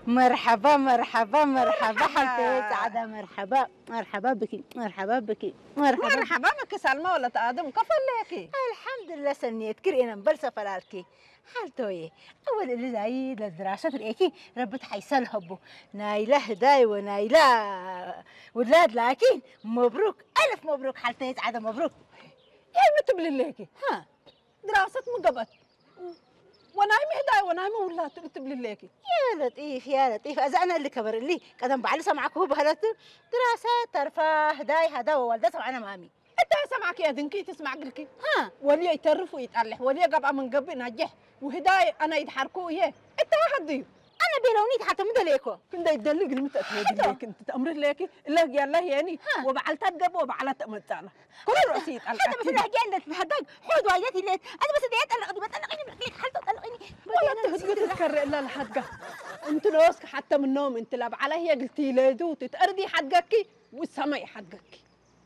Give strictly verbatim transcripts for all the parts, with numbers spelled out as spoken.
مرحبا مرحبا مرحبا حالتي سعادة مرحبا مرحبا بك مرحبا بك مرحبا مرحبا بك سلمى ولا تقدم كفر ليكي الحمد لله سنيت كرينا بلسة فلالكي حالتوي أول اللي زايد للدراسة الإيكي ربط حيسال هبو نايلة هداي ونايلة ولاد لكن مبروك ألف مبروك حالتي سعادة مبروك يا متبل ليكي ها دراسة مقبت ونايمي هداي ونايمي ولا تبل ليكي يا لطيف يا لطيف أزعنا اللي كبر اللي قدم بعلي سمعك هو بهلت دراسة ترفاه هداي هدا ووالدته وأنا مامي انت سمعك يا دنكي تسمع قلكي ها ولي يترف ويتألح ولي قبع من قبل نجح وهداي أنا يتحركوا إيه انت هديو أنا بيلونيت حتى مدليكو كنت يدلق المتى تهدي ليك انت تأمر ليكي الله يا الله يعني وبعلت تقب وبعلت أمتانا كل رأسي يتألح حتى بس الحكي عندك في هداك حود وايدتي ليت أنا بس ديت أنا قد بتطلقيني بحكيك حالته تطلقيني ولا تهدي تتكرر إلا الحدقة انت نوسك حتى من نوم انت لاب عليا قلتي لي دو تتأردي حدقكي والسماء حدقكي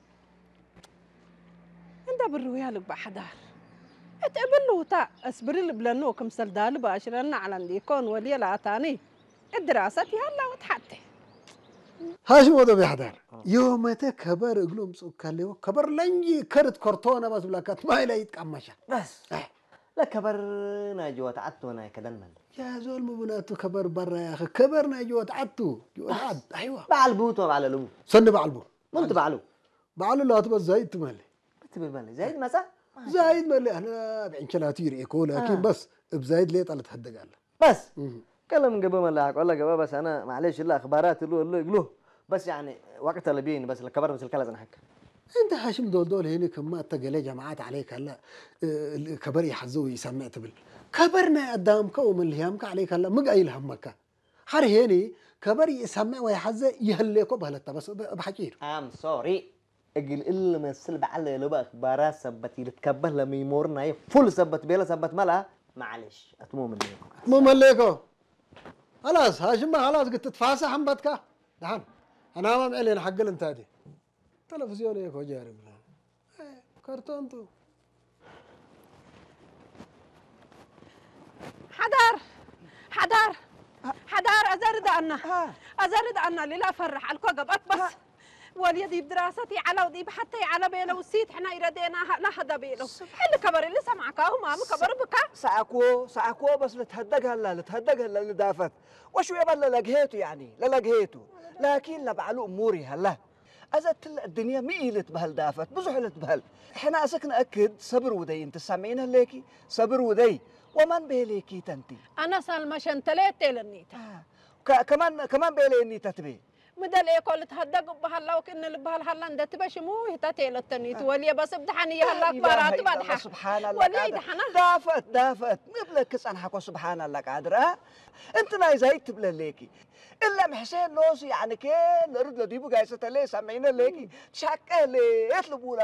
انت بالرويالك بحدار اتقبل له تا اصبر لي بلنو كم سلدال باشرنا على نديكون ولي لا تاني الدراسة هلا وتحتي هاشم وده بيحضر يوم تكبر قلوم سكاليو كبر لنجي كرت كرتونة بس بلاكات ما إلا يتقمشة بس لا كبرنا جوات عتونا كدن من يا زول مبناتو كبر برا يا أخي كبرنا جوات عتو جوات عد أيوة بعلبوت وبعلى لبو سن بعلبو ما انت بعلو بعلو لا تبى زايد تمالي انت بالمالي زايد مسا زايد مالي احنا بعين كلاتير يكون لكن آه. بس بزايد ليه طلعت حد قال بس كلام قبل ما لاحق ولا قبل بس انا معلش الا اخبارات اللي اللي يقولوه بس يعني وقت اللي بيني بس الكبر بس الكلام انا حكى انت هاشم دول دول هنا كم تقلي جماعات عليك هلا الكبر يحزو يسمع تبل كبرنا قدامك ومن الهامك عليك هلا مقايل همك حر هني كبر يسمع ويحز يهليكو بهلتا بس بحكير ام سوري اجل الا ما السلب على لو اخبارات سبتي لتكبه لما يمورنا فل سبت بيلا سبت ملا معلش اتمو مني مو مليكو خلاص هاشم خلاص قلت تفاسح حنبتك دحين انا ما معلين حق انت هذه تلفزيون ياكو جارب كرتون تو حدار حدار حدار أزرد أنا أزرد أنا للا فرح الكو قبط بس واليدي بدراستي على ودي حتى على بيلو وسيت احنا يردينا لا هذا بيلو اللي كبر اللي سمعك اهو ماما كبر بك ساكو ساكو بس لتهدق هلا لتهدق هلا اللي دافت وشو يبل لقيته يعني لا لقيته لكن لبعلو اموري هلا ازت الدنيا ميلت بهال دافت بزحلت بهال احنا اسك ناكد صبر ودي انت سامعين ليكي صبر ودي ومن بيليكي تنتي انا سلمى شنتليت للنيتا آه. كمان كمان بيلي النيتا تبي مدل ايه كل تهدق بهلا وكن اللي بهال هلا انت تبش مو هتاتي للتنيت ولي بس بدحني هلا كبارات بدحه سبحان الله ولي دحنا دافت دافت مبلك كس انا حكو سبحان الله قادر ها انت ناي زي تبل ليكي الا محسين نوصي يعني كان نرد لديبو جايسه ليه سامعين ليكي تشكى ليه يطلبوا